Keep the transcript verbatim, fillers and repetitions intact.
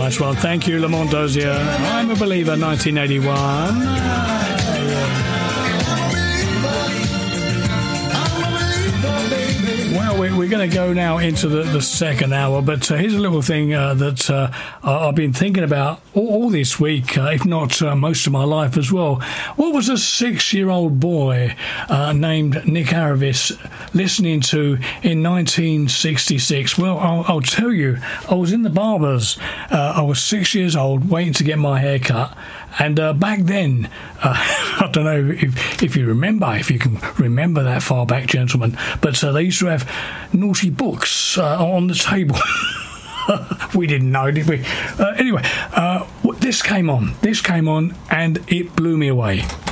nice one. Thank you, Lamont Dozier. I'm a Believer, nineteen eighty-one. Well, we're going to go now into the, the second hour, but uh, here's a little thing uh, that uh, I've been thinking about all, all this week, uh, if not uh, most of my life as well. What was a six-year-old boy uh, named Nick Aravis listening to in nineteen sixty-six? Well, I'll, I'll tell you, I was in the barber's. Uh, I was six years old, waiting to get my hair cut. And uh, back then, uh, I don't know if, if you remember, if you can remember that far back, gentlemen, but uh, they used to have naughty books uh, on the table. We didn't know, did we? Uh, anyway, uh, this came on. This came on, and it blew me away.